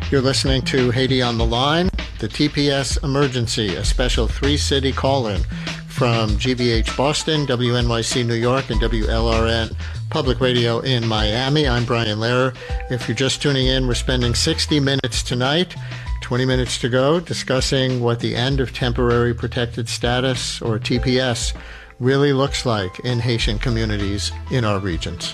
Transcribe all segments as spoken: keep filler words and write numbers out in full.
You're listening to Haiti on the Line, the T P S Emergency, a special three-city call-in from G B H Boston, W N Y C New York, and W L R N Public Radio in Miami. I'm Brian Lehrer. If you're just tuning in, we're spending sixty minutes tonight, twenty minutes to go, discussing what the end of Temporary Protected Status, or T P S, really looks like in Haitian communities in our regions.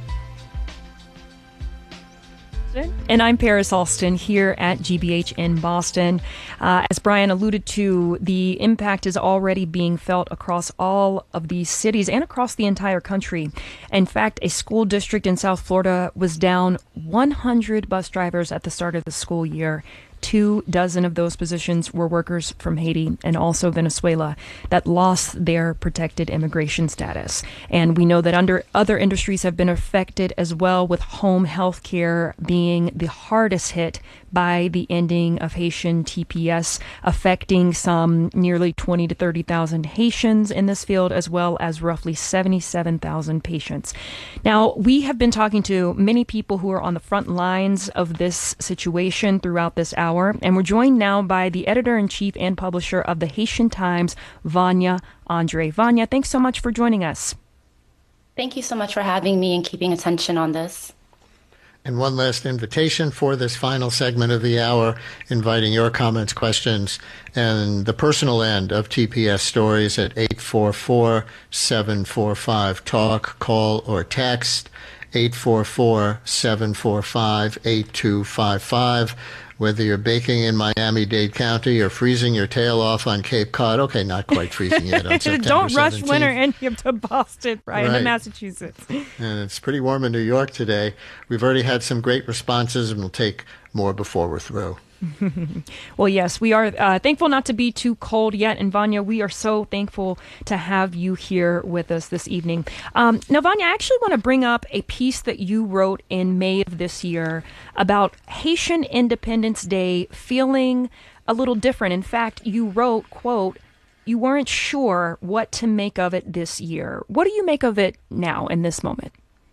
And I'm Paris Alston here at G B H in Boston. Uh, as Brian alluded to, the impact is already being felt across all of these cities and across the entire country. In fact, a school district in South Florida was down one hundred bus drivers at the start of the school year. Two dozen of those positions were workers from Haiti and also Venezuela that lost their protected immigration status. And we know that under other industries have been affected as well, with home health care being the hardest hit by the ending of Haitian T P S, affecting some nearly twenty to thirty thousand Haitians in this field, as well as roughly seventy-seven thousand patients. Now, we have been talking to many people who are on the front lines of this situation throughout this hour, and we're joined now by the editor-in-chief and publisher of the Haitian Times, Vanya Andre. Vanya, thanks so much for joining us. Thank you so much for having me and keeping attention on this. And one last invitation for this final segment of the hour, inviting your comments, questions, and the personal end of T P S stories at eight four four, seven four five, TALK, call or text, eight four four, seven four five, eight two five five. Whether you're baking in Miami-Dade County or freezing your tail off on Cape Cod. Okay, not quite freezing yet on September Don't rush seventeenth. winter into Boston, Brian, right. in Massachusetts. And it's pretty warm in New York today. We've already had some great responses, and we'll take more before we're through. Well, yes, we are uh, thankful not to be too cold yet. And Vanya, we are so thankful to have you here with us this evening. Um, now, Vanya, I actually want to bring up a piece that you wrote in May of this year about Haitian Independence Day feeling a little different. In fact, you wrote, quote, you weren't sure what to make of it this year. What do you make of it now in this moment?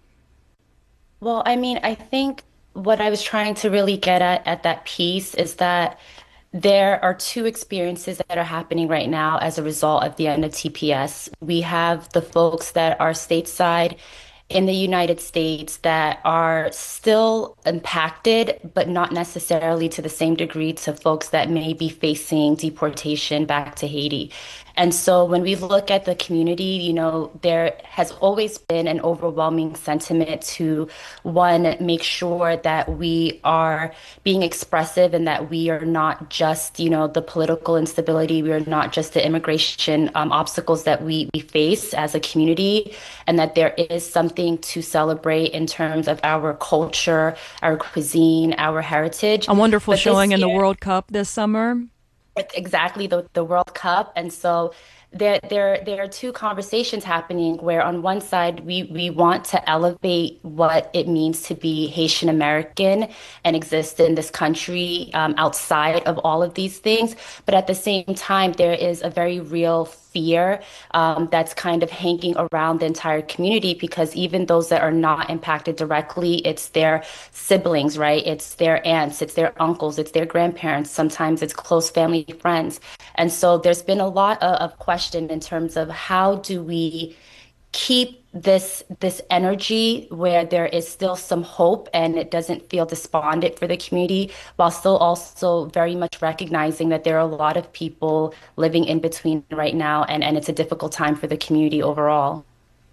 Well, I mean, I think what I was trying to really get at at that piece is that there are two experiences that are happening right now as a result of the end of T P S. We have the folks that are stateside in the United States that are still impacted, but not necessarily to the same degree to folks that may be facing deportation back to Haiti. And so when we look at the community, you know, there has always been an overwhelming sentiment to, one, make sure that we are being expressive and that we are not just, you know, the political instability, we are not just the immigration um, obstacles that we, we face as a community, and that there is something to celebrate in terms of our culture, our cuisine, our heritage. A wonderful But showing in year, the World Cup this summer. Exactly, the, the World Cup. And so there, there, there are two conversations happening where on one side, we, we want to elevate what it means to be Haitian American and exist in this country um, outside of all of these things. But at the same time, there is a very real fear um, that's kind of hanging around the entire community, because even those that are not impacted directly, it's their siblings, right? It's their aunts, it's their uncles, it's their grandparents. Sometimes it's close family friends. And so there's been a lot of, of question in terms of how do we keep this this energy where there is still some hope and it doesn't feel despondent for the community, while still also very much recognizing that there are a lot of people living in between right now, and, and it's a difficult time for the community overall.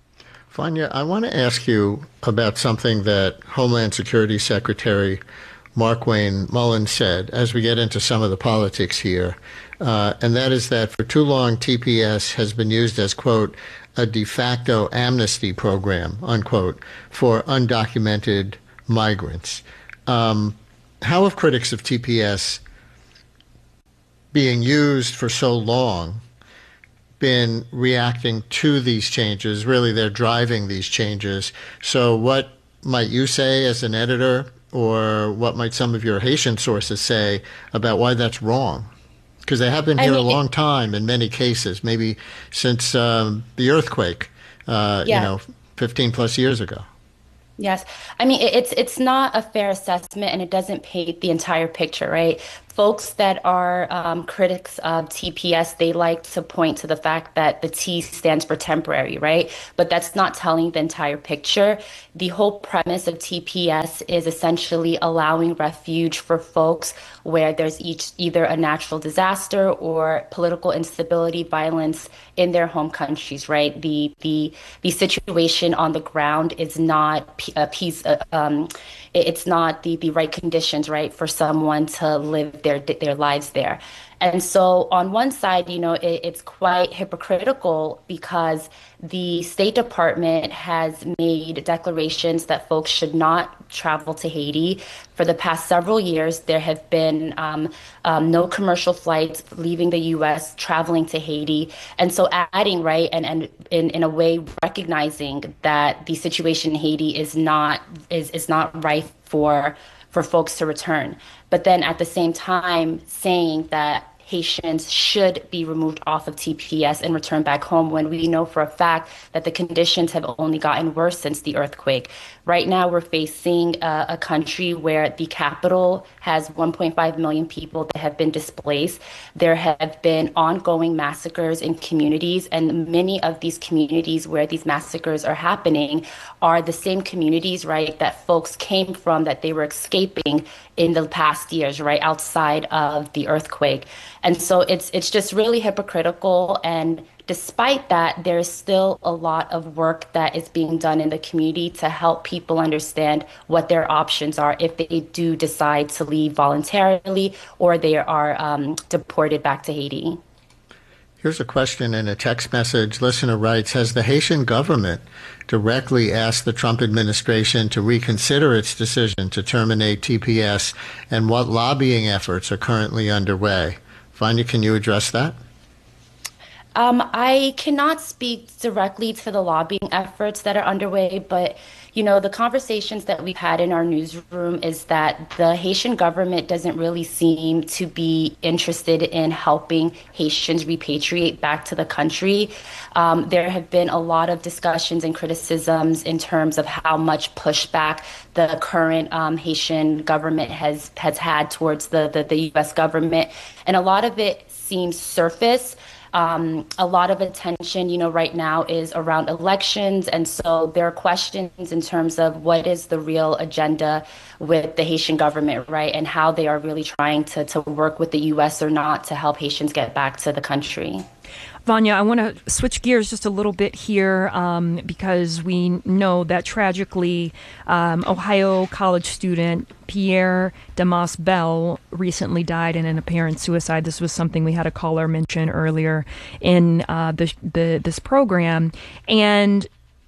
Vanya, I want to ask you about something that Homeland Security Secretary Markwayne Mullin said as we get into some of the politics here, uh, and that is that for too long T P S has been used as, quote, a de facto amnesty program, unquote, for undocumented migrants. Um, how have critics of T P S being used for so long been reacting to these changes? Really, they're driving these changes. So what might you say as an editor, or what might some of your Haitian sources say about why that's wrong? Because they have been here I mean, a long time in many cases, maybe since um, the earthquake, uh, yeah. you know, fifteen plus years ago. Yes. I mean, it- it's it's not a fair assessment and it doesn't paint the entire picture, right? Folks that are um, critics of T P S, they like to point to the fact that the T stands for temporary, right? But that's not telling the entire picture. The whole premise of T P S is essentially allowing refuge for folks where there's each either a natural disaster or political instability, violence in their home countries, right? The the the situation on the ground is not a piece. Uh, um, it's not the the right conditions, right, for someone to live their their lives there. And so, on one side, you know, it, it's quite hypocritical because the State Department has made declarations that folks should not travel to Haiti. For the past several years, there have been um, um, no commercial flights leaving the U S traveling to Haiti. And so, adding, right, and, and in, in a way, recognizing that the situation in Haiti is not is, is not right for for folks to return. But then at the same time, saying that Haitians should be removed off of T P S and returned back home when we know for a fact that the conditions have only gotten worse since the earthquake. Right now, we're facing a, a country where the capital has one point five million people that have been displaced. There have been ongoing massacres in communities, and many of these communities where these massacres are happening are the same communities, right, that folks came from, that they were escaping in the past years, right, outside of the earthquake. And so it's it's just really hypocritical. And despite that, there's still a lot of work that is being done in the community to help people understand what their options are if they do decide to leave voluntarily or they are um, deported back to Haiti. Here's a question in a text message. Listener writes, has the Haitian government directly asked the Trump administration to reconsider its decision to terminate T P S, and what lobbying efforts are currently underway? Vanya, can you address that? Um, I cannot speak directly to the lobbying efforts that are underway, but you know, the conversations that we've had in our newsroom is that the Haitian government doesn't really seem to be interested in helping Haitians repatriate back to the country. Um, there have been a lot of discussions and criticisms in terms of how much pushback the current um, Haitian government has has had towards the, the the U S government, and a lot of it seems surface. Um, a lot of attention, you know, right now is around elections. And so there are questions in terms of what is the real agenda with the Haitian government, right? And how they are really trying to, to work with the U S or not to help Haitians get back to the country. Vanya, I want to switch gears just a little bit here um, because we know that tragically um, Ohio college student Pierre Damas Bell recently died in an apparent suicide. This was something we had a caller mention earlier in uh, the, the this program. And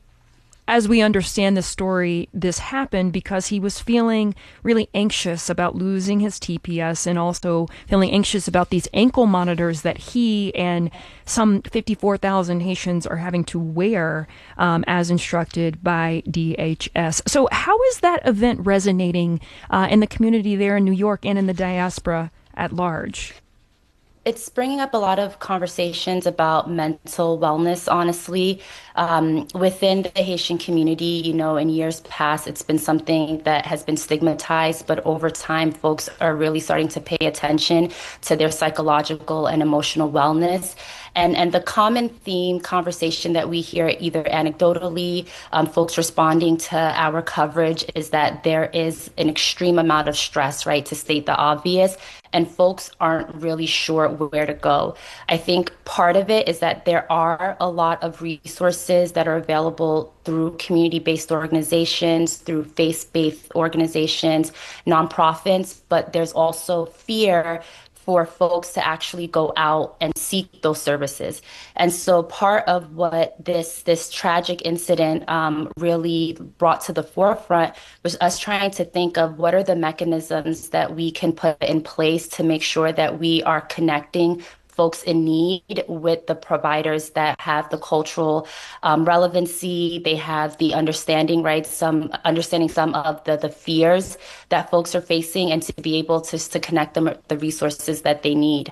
as we understand the story, this happened because he was feeling really anxious about losing his T P S and also feeling anxious about these ankle monitors that he and some fifty-four thousand Haitians are having to wear um, as instructed by D H S. So how is that event resonating uh, in the community there in New York and in the diaspora at large? It's bringing up a lot of conversations about mental wellness, honestly. Um, within the Haitian community, you know, in years past, it's been something that has been stigmatized, but over time, folks are really starting to pay attention to their psychological and emotional wellness. And, and the common theme conversation that we hear either anecdotally, um, folks responding to our coverage is that there is an extreme amount of stress, right, to state the obvious, and folks aren't really sure where to go. I think part of it is that there are a lot of resources that are available through community-based organizations, through faith-based organizations, nonprofits, but there's also fear for folks to actually go out and seek those services. And so part of what this this tragic incident um, really brought to the forefront was us trying to think of what are the mechanisms that we can put in place to make sure that we are connecting folks in need with the providers that have the cultural um, relevancy, they have the understanding, right? Some understanding some of the, the fears that folks are facing and to be able to, to connect them with the resources that they need.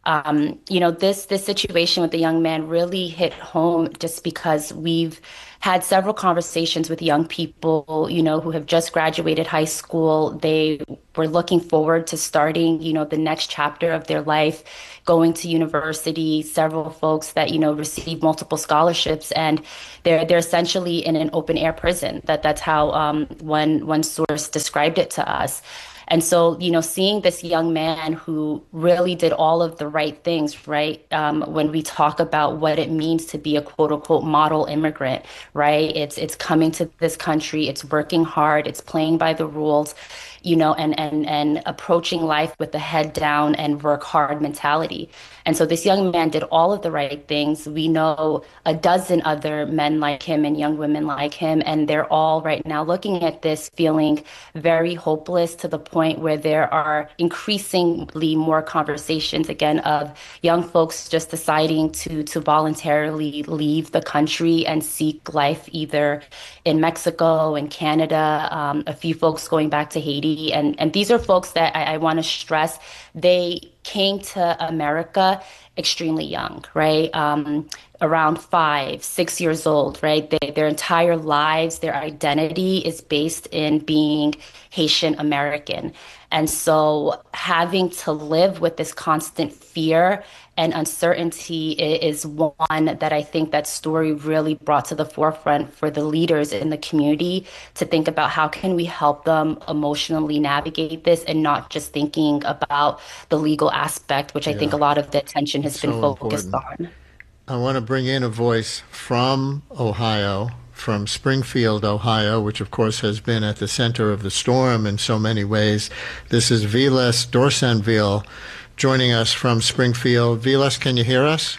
Um, you know, this this situation with the young man really hit home just because we've had several conversations with young people, you know, who have just graduated high school. They were looking forward to starting, you know, the next chapter of their life, going to university. Several folks that, you know, received multiple scholarships, and they're they're essentially in an open air prison. That that's how um, one one source described it to us. And so, you know, seeing this young man who really did all of the right things, right? Um, when we talk about what it means to be a quote unquote model immigrant, right? It's it's coming to this country, it's working hard, it's playing by the rules, you know, and and and approaching life with the head down and work hard mentality. And so this young man did all of the right things. We know a dozen other men like him and young women like him, and they're all right now looking at this feeling very hopeless, to the point where there are increasingly more conversations again of young folks just deciding to to voluntarily leave the country and seek life either in Mexico and Canada, um, a few folks going back to Haiti. And, and these are folks that I, I want to stress, they came to America extremely young, right? Um, around five, six years old, right? They, their entire lives, their identity is based in being Haitian American. And so having to live with this constant fear and uncertainty is one that I think that story really brought to the forefront for the leaders in the community to think about how can we help them emotionally navigate this, and not just thinking about the legal aspect, which I think a lot of the attention has been So focused important. on. I want to bring in a voice from Ohio, from Springfield, Ohio, which of course has been at the center of the storm in so many ways. This is Vilas Dorsanville joining us from Springfield. Vilas, can you hear us?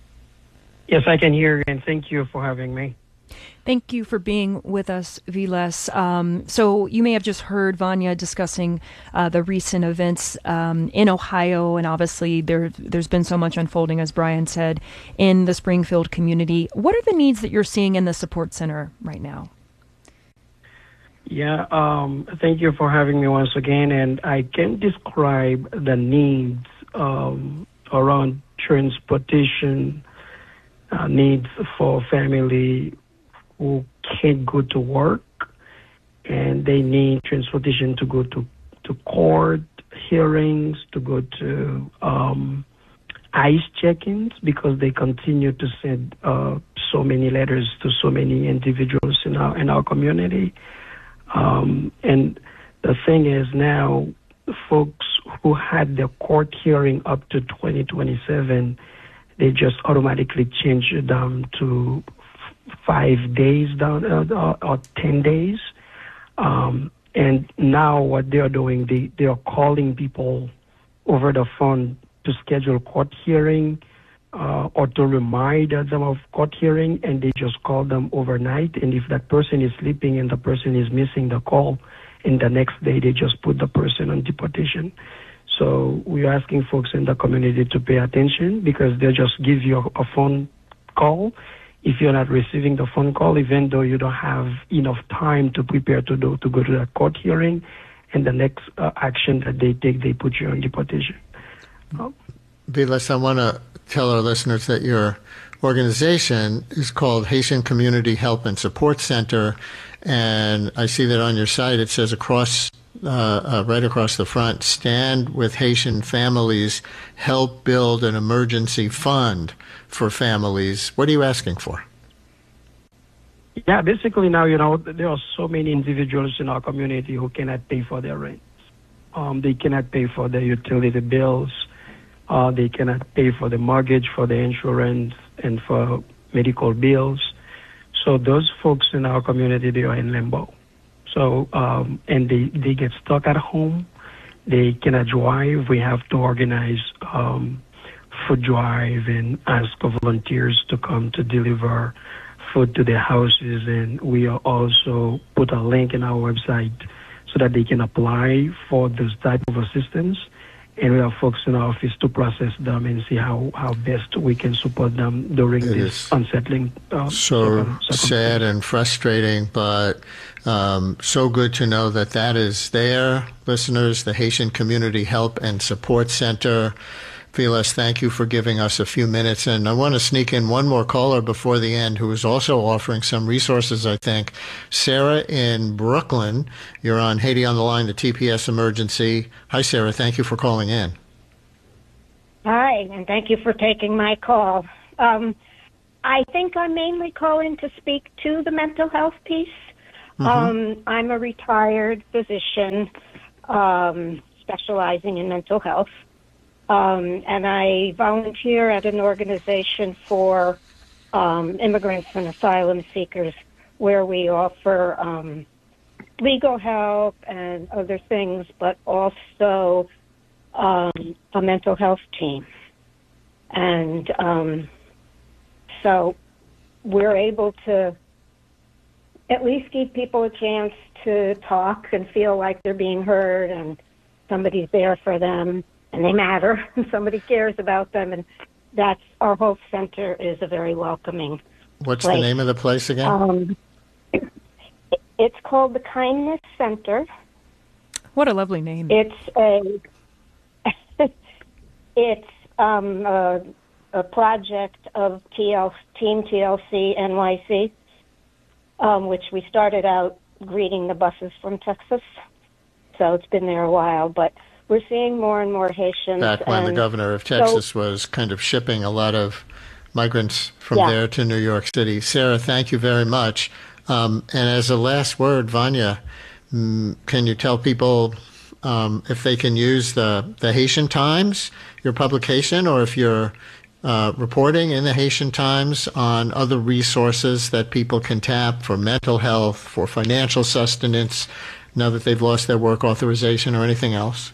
Yes, I can hear you, and thank you for having me. Thank you for being with us, Vilas. Um, so you may have just heard Vanya discussing uh, the recent events um, in Ohio, and obviously there, there's been so much unfolding, as Brian said, in the Springfield community. What are the needs that you're seeing in the support center right now? Yeah, um, thank you for having me once again, and I can describe the needs um, around transportation, uh, needs for family who can't go to work, and they need transportation to go to, to court hearings, to go to um, ICE check-ins, because they continue to send uh, so many letters to so many individuals in our in our community. Um, and the thing is now, folks who had their court hearing up to twenty twenty-seven, they just automatically change them to five days down uh, or ten days. Um, and now what they are doing, they, they are calling people over the phone to schedule court hearing uh, or to remind them of court hearing, and they just call them overnight. And if that person is sleeping and the person is missing the call, and the next day they just put the person on deportation. So we're asking folks in the community to pay attention, because they'll just give you a, a phone call. If you're not receiving the phone call, even though you don't have enough time to prepare to do, to go to that court hearing, and the next uh, action that they take, they put you on deportation. Um, Vilas, I want to tell our listeners that your organization is called Haitian Community Help and Support Center, and I see that on your site it says across, uh, uh, right across the front, stand with Haitian families, help build an emergency fund for families. What are you asking for? Yeah, basically now, you know, there are so many individuals in our community who cannot pay for their rent. Um, they cannot pay for their utility bills. Uh, they cannot pay for the mortgage, for the insurance, and for medical bills. So those folks in our community, they are in limbo. So, um, and they, they get stuck at home. They cannot drive. We have to organize um, food drive and ask volunteers to come to deliver food to their houses. And we are also put a link in our website so that they can apply for this type of assistance. And we have folks in our office to process them and see how, how best we can support them during It this unsettling. Uh, so sad and frustrating, but um, so good to know that that is there. Listeners, the Haitian Community Help and Support Center. Vilas, thank you for giving us a few minutes. And I want to sneak in one more caller before the end who is also offering some resources, I think. Sarah in Brooklyn, you're on Haiti on the Line, the T P S emergency. Hi, Sarah. Thank you for calling in. Hi, and thank you for taking my call. Um, I think I'm mainly calling to speak to the mental health piece. Mm-hmm. Um, I'm a retired physician um, specializing in mental health. Um, and I volunteer at an organization for um, immigrants and asylum seekers where we offer um, legal help and other things, but also um, a mental health team. And um, so we're able to at least give people a chance to talk and feel like they're being heard and somebody's there for them. And they matter, and somebody cares about them, and that's our whole center is a very welcoming What's place. The name of the place again? Um, it's called the Kindness Center. What a lovely name. It's a it's um, a, a project of T L, Team T L C N Y C, um, which we started out greeting the buses from Texas. So it's been there a while, but we're seeing more and more Haitians. Back when and the governor of Texas so, was kind of shipping a lot of migrants from yeah. there to New York City. Sarah, thank you very much. Um, and as a last word, Vanya, mm, can you tell people um, if they can use the, the Haitian Times, your publication, or if you're uh, reporting in the Haitian Times on other resources that people can tap for mental health, for financial sustenance, now that they've lost their work authorization, or anything else?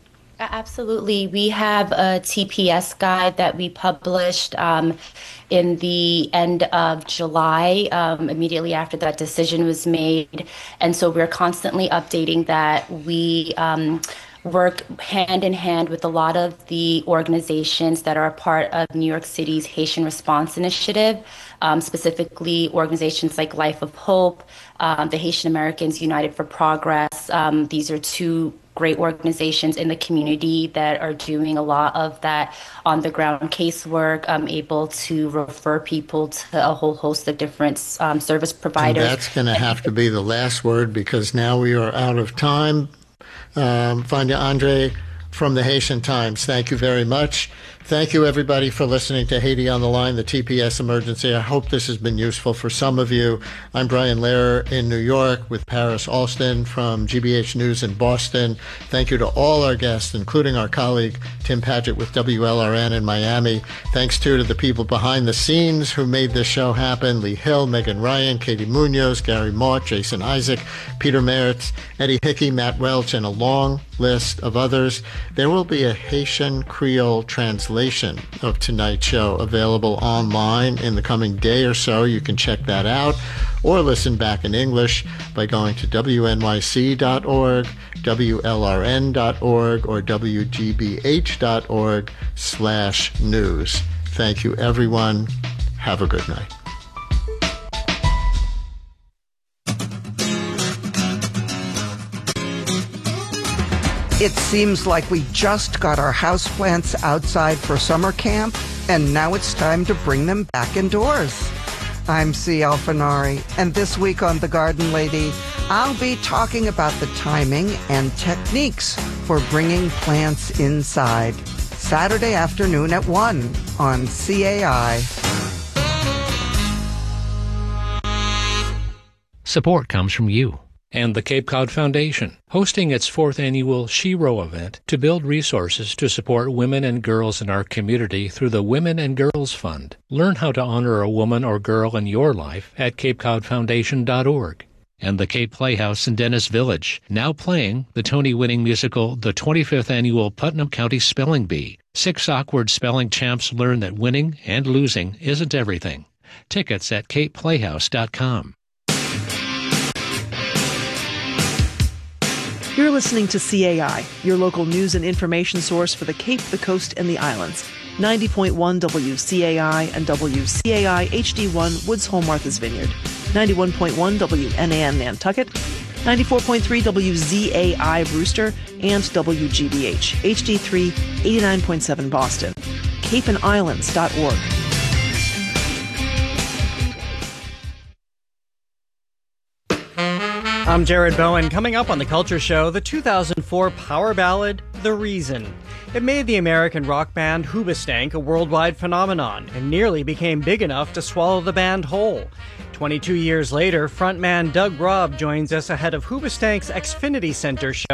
Absolutely. We have a T P S guide that we published um, in the end of July, um, immediately after that decision was made. And so we're constantly updating that. We um, work hand in hand with a lot of the organizations that are a part of New York City's Haitian Response Initiative, um, specifically organizations like Life of Hope, um, the Haitian Americans United for Progress. Um, these are two great organizations in the community that are doing a lot of that on-the-ground casework, um, able to refer people to a whole host of different um, service providers. And that's going to have to be the last word because now we are out of time. Um, Vanya Andre from the Haitian Times, thank you very much. Thank you, everybody, for listening to Haiti on the Line, the T P S emergency. I hope this has been useful for some of you. I'm Brian Lehrer in New York with Paris Alston from G B H News in Boston. Thank you to all our guests, including our colleague Tim Padgett with W L R N in Miami. Thanks, too, to the people behind the scenes who made this show happen. Lee Hill, Megan Ryan, Katie Munoz, Gary Mott, Jason Isaac, Peter Meritz, Eddie Hickey, Matt Welch, and a long list of others. There will be a Haitian Creole translation of tonight's show available online in the coming day or so. You can check that out or listen back in English by going to W N Y C dot org, W L R N dot org, or W G B H dot org slash news. Thank you, everyone. Have a good night. It seems like we just got our houseplants outside for summer camp, and now it's time to bring them back indoors. I'm C. Alfinari, and this week on The Garden Lady, I'll be talking about the timing and techniques for bringing plants inside. Saturday afternoon at one on C A I. Support comes from you and the Cape Cod Foundation, hosting its fourth annual Shero event to build resources to support women and girls in our community through the Women and Girls Fund. Learn how to honor a woman or girl in your life at cape cod foundation dot org. And the Cape Playhouse in Dennis Village, now playing the Tony-winning musical The twenty-fifth Annual Putnam County Spelling Bee. Six awkward spelling champs learn that winning and losing isn't everything. Tickets at cape playhouse dot com. You're listening to C A I, your local news and information source for the Cape, the Coast, and the Islands. ninety point one W C A I and W C A I H D one Woods Hole Martha's Vineyard. ninety-one point one W N A M Nantucket. ninety-four point three W Z A I Brewster, and W G B H, H D three, eighty-nine point seven Boston. cape and islands dot org. I'm Jared Bowen. Coming up on The Culture Show, the two thousand four power ballad, The Reason. It made the American rock band Hoobastank a worldwide phenomenon and nearly became big enough to swallow the band whole. twenty-two years later, frontman Doug Robb joins us ahead of Hoobastank's Xfinity Center show